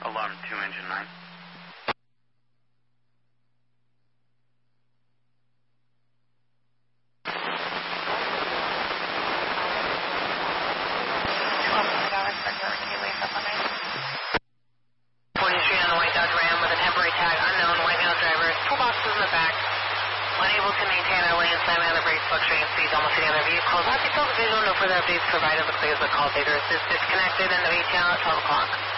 Alarm 2, engine 9. On the white Dodge Ram with a temporary tag unknown, white male driver, toolboxes in the back, unable to maintain our lane, slamming on the brakes, fluctuating speeds, almost hitting other vehicles. Happy Self Visual, no further updates provided. Looks like the call data is disconnected and the VTL at 12 o'clock.